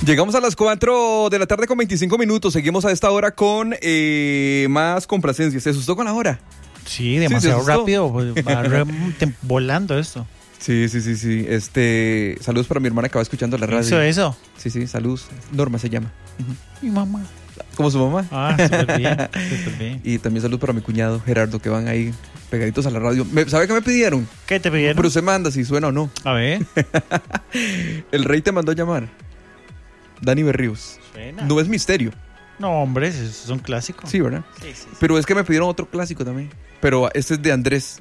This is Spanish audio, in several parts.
Llegamos a las 4 de la tarde con 25 minutos. Seguimos a esta hora con más complacencias. ¿Se asustó con la hora? Sí, demasiado rápido. Va volando esto. Sí. Saludos para mi hermana que va escuchando la radio. Eso. Sí, saludos. Norma se llama. Mi mamá. ¿Como su mamá? Súper bien. Y también saludos para mi cuñado Gerardo, que van ahí pegaditos a la radio. ¿Sabe qué me pidieron? ¿Qué te pidieron? Pero se manda si suena o no. A ver. El rey te mandó a llamar. Dani Berríos. Suena. No es misterio. No, hombre, es un clásico. Sí, ¿verdad? Sí. Pero es que me pidieron otro clásico también. Pero este es de Andrés.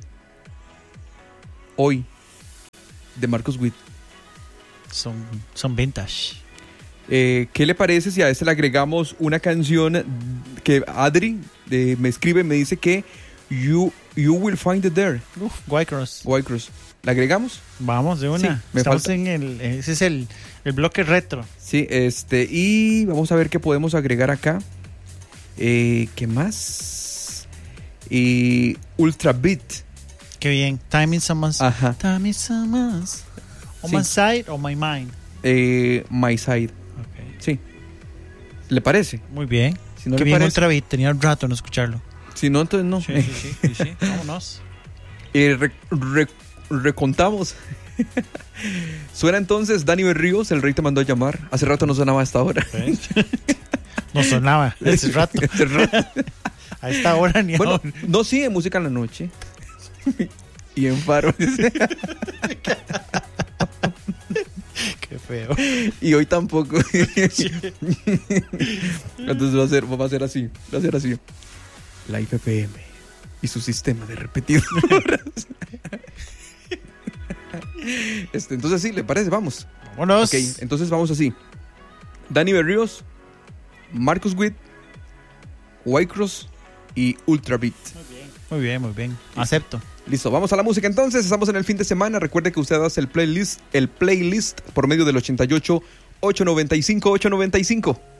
Hoy. De Marcos Witt. Son vintage. ¿Qué le parece si a este le agregamos una canción que Adri me escribe, me dice que You Will Find It There? White Cross. ¿La agregamos? Vamos, de una. Sí, Estamos en ese es el bloque retro. Sí, y vamos a ver qué podemos agregar acá. ¿Qué más? Ultra Beat. Qué bien. Time is a must. Ajá. Time is a must. On my side or my mind. My Side. Okay. Sí. ¿Le parece? Muy bien. Si no Qué le bien parece, Ultra Beat. Tenía un rato no escucharlo. Si no, entonces no. Sí. Vámonos. Recontamos. Suena entonces Dani Berríos, el rey te mandó a llamar. Hace rato no sonaba a esta hora. No sonaba hace rato. A esta hora ni bueno, ahora. No sigue música en la noche. Y en Faro. Qué feo. Y hoy tampoco. Entonces va a ser así. La IFPM y su sistema de repetidoras. Entonces sí, ¿le parece? Vamos. Vámonos. Ok, entonces vamos así. Dani Berríos, Marcos Witt, White Cross y Ultra Beat. Muy bien. Acepto. Listo, vamos a la música entonces. Estamos en el fin de semana. Recuerde que usted hace el playlist por medio del 88 895 895.